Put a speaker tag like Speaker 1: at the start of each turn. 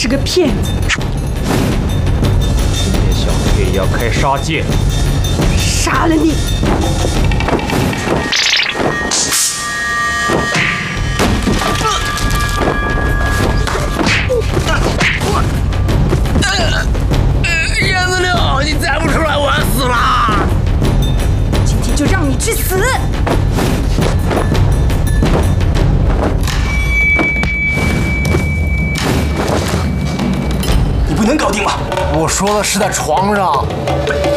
Speaker 1: 是个骗子！
Speaker 2: 别想也要开杀戒！
Speaker 1: 杀了你！
Speaker 3: 燕子六，你再不出来，我要死了！
Speaker 1: 今天就让你去死！
Speaker 4: 你不能搞定吗？我说的是在床上。